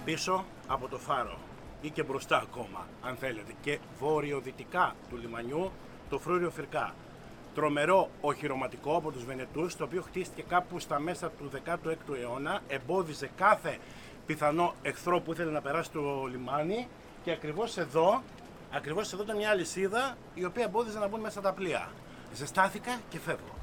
πίσω από το φάρο ή και μπροστά ακόμα, αν θέλετε, και βορειοδυτικά του λιμανιού, το Φρούριο Φυρκά. Τρομερό οχυρωματικό από τους Βενετούς, το οποίο χτίστηκε κάπου στα μέσα του 16ου αιώνα, εμπόδιζε κάθε πιθανό εχθρό που ήθελε να περάσει το λιμάνι, και ακριβώς εδώ ήταν μια αλυσίδα η οποία εμπόδιζε να μπουν μέσα τα πλοία. Ζεστάθηκα και φεύγω.